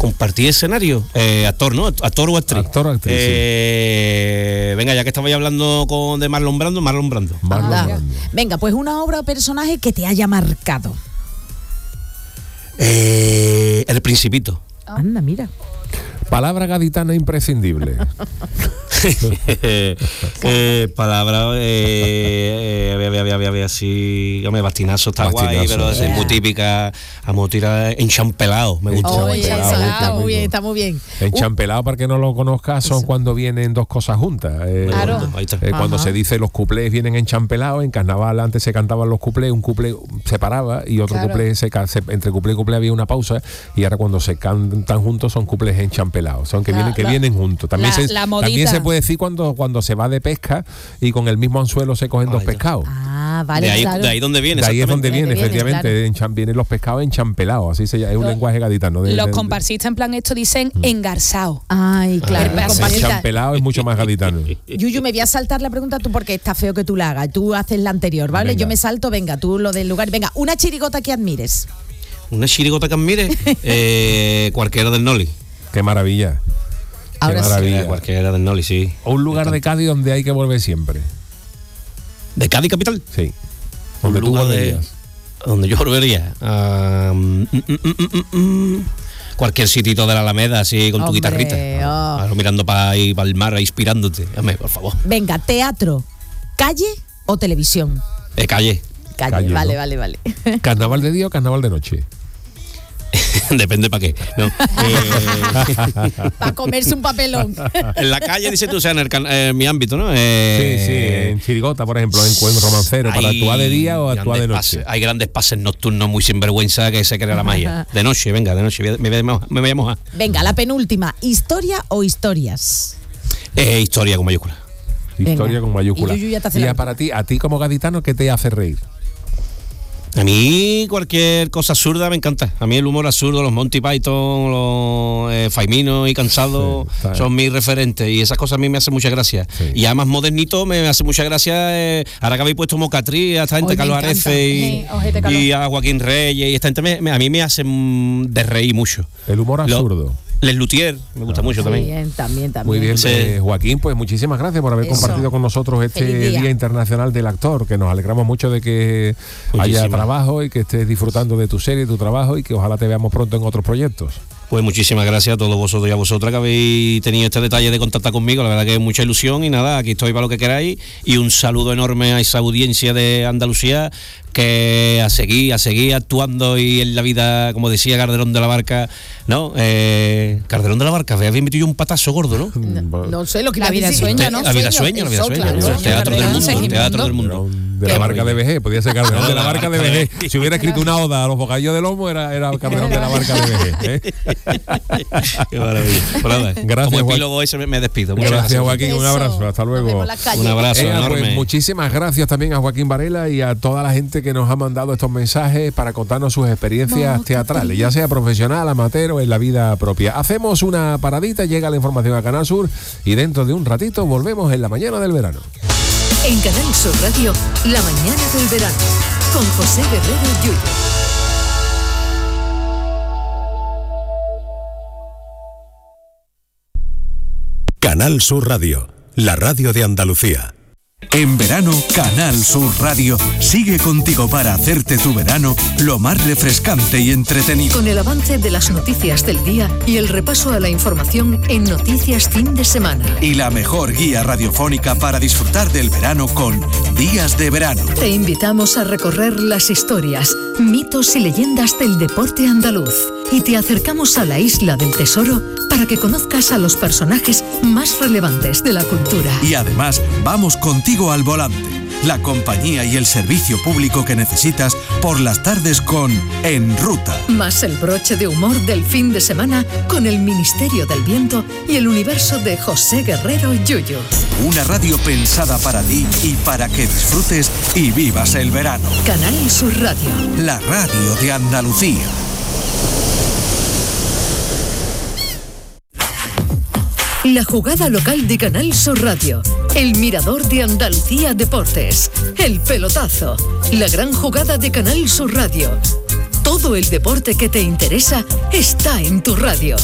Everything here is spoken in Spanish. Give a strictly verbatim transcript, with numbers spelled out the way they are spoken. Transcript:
compartir escenario. Eh, actor, ¿no? Actor o actriz. Actor o actriz, eh, sí. Venga, ya que estabais hablando con, de Marlon Brando, Marlon Brando. Marlon Anda. Brando. Venga, pues una obra o personaje que te haya marcado. Eh, el Principito. Anda, mira. Palabra gaditana imprescindible. eh, palabra eh, había, había, había, había así, hombre, bastinazo está Bastinazo, guay, pero yeah. es muy típica. Vamos a tirar enchampelado, me gusta. Oh, Enchampelado, ensalada, qué muy bien, rico. está muy bien. Enchampelado, para que no lo conozcas, son Eso. cuando vienen dos cosas juntas. Eh, Claro. Ahí está. eh, cuando Ajá. se dice los cuplés vienen enchampelados, en carnaval antes se cantaban los cuplés, un cuplé se paraba y otro Claro. cuplé, se, ca- se- entre cuplé y cuplé había una pausa, y ahora cuando se cantan juntos son cuplés enchampelados, son que La- vienen que la- vienen juntos. También, la- se, la también modita. se puede decir cuando, cuando se va de pesca y con el mismo anzuelo se cogen Ahí dos está. pescados. Ah, vale, de, ahí, claro. de ahí donde viene. De ahí es donde exactamente. viene, viene, efectivamente, claro. encham- vienen los pescados enchampelados, así se llama, es un Los- lenguaje gaditano. de- Los de- de- comparsistas en plan esto dicen engarzao. Ay, claro. Ah, la sí. comparsita. Enchampelado es mucho más gaditano. Yuyu, me voy a saltar la pregunta tú porque está feo que tú la hagas. Tú haces la anterior, ¿vale? Venga. Yo me salto, venga, tú lo del lugar. Venga, una chirigota que admires. Una chirigota que admire, eh, cualquiera del Noli. Qué maravilla. Ahora Qué sí. maravilla. Eh, cualquiera del Noli, sí. O un lugar de Cádiz donde hay que volver siempre. ¿De Cádiz capital? Sí. Un Donde tú lugar de, volverías. donde yo volvería. Ah, mm, mm, mm, mm, mm. Cualquier sitito de la Alameda, así con tu Hombre, guitarrita. oh. Ahora mirando para ahí, para el mar, ahí inspirándote. Hombre, por favor. Venga, teatro, calle o televisión. De calle. Calle, Calle, vale, ¿no? vale, vale. ¿Carnaval de día o carnaval de noche? Depende para qué. No. Eh, Para comerse un papelón. en la calle, dices tú, o sea, en, el can- en mi ámbito, ¿no? Eh, Sí, sí, en chirigota, por ejemplo, en Cuen Romancero, para hay actuar de día o actuar de grandes noche. pases- hay grandes pases nocturnos muy sinvergüenza que se crea la magia. De noche, venga, de noche. Me voy a mojar. Me voy a mojar. Venga, la penúltima, historia o historias. Eh, historia con mayúscula. Historia Venga. con mayúscula. Y Yuyu ya te hace Y la- a para ti, a ti como gaditano, ¿qué te hace reír? A mí cualquier cosa absurda me encanta. A mí el humor absurdo, los Monty Python, los eh, Faimino y Cansado Sí, está- son mis referentes y esas cosas a mí me hacen mucha gracia. Sí. Y además modernito me hace mucha gracia, eh, ahora que habéis puesto Mocatriz, a esta gente, Ay, me Carlos encanta. Arefe y, Sí, ojete, Carlos. y a Joaquín Reyes y esta gente me- me- a mí me hacen de reír mucho. El humor Lo- absurdo. Les Lutier, me gusta mucho también. Bien, también, también. Muy bien, Sí. eh, Joaquín, pues muchísimas gracias por haber Eso. compartido con nosotros este Feliz día. día. Internacional del Actor, que nos alegramos mucho de que haya Muchísimas. trabajo y que estés disfrutando de tu serie, tu trabajo, y que ojalá te veamos pronto en otros proyectos. Pues muchísimas gracias a todos vosotros y a vosotras que habéis tenido este detalle de contactar conmigo. La verdad que es mucha ilusión y nada, aquí estoy para lo que queráis. Y un saludo enorme a esa audiencia de Andalucía, que a seguir, a seguir actuando y en la vida, como decía Calderón de la Barca, ¿no? Eh, Calderón de la Barca, habéis metido yo un patazo gordo, ¿no? No, no sé lo que La iba a vida decir. sueña, ¿no? La vida sueña, la vida Eso, sueña. claro. El teatro del mundo, el teatro del mundo. De la Qué barca de maravilla. vejez, podía ser Calderón de la barca de vejez. Si hubiera escrito una oda a los bocadillos de lomo, era, era Calderón de la barca de vejez. ¿eh? Qué maravilla. Pues nada, Gracias, como Joaquín. epílogo ese me, me despido. Muchas Gracias, gracias. Joaquín. Un Eso. abrazo. Hasta Nos luego. vemos en la calle. Un abrazo Eh, pues enorme. muchísimas gracias también a Joaquín Varela y a toda la gente que nos ha mandado estos mensajes para contarnos sus experiencias teatrales, ya sea profesional, amateur o en la vida propia. Hacemos una paradita, llega la información a Canal Sur y dentro de un ratito volvemos en la mañana del verano. En Canal Sur Radio, la mañana del verano, con José Guerrero Yuyu. Canal Sur Radio, la radio de Andalucía. En verano, Canal Sur Radio sigue contigo para hacerte tu verano lo más refrescante y entretenido. Con el avance de las noticias del día y el repaso a la información en Noticias Fin de Semana. Y la mejor guía radiofónica para disfrutar del verano con Días de Verano. Te invitamos a recorrer las historias, mitos y leyendas del deporte andaluz. Y te acercamos a la Isla del Tesoro para que conozcas a los personajes más relevantes de la cultura. Y además, vamos contigo al volante. La compañía y el servicio público que necesitas por las tardes con En Ruta. Más el broche de humor del fin de semana con el Ministerio del Viento y el universo de José Guerrero Yuyu. Una radio pensada para ti y para que disfrutes y vivas el verano. Canal Sur Radio. La radio de Andalucía. La jugada local de Canal Sur Radio. El mirador de Andalucía Deportes. El pelotazo. La gran jugada de Canal Sur Radio. Todo el deporte que te interesa está en tu radio.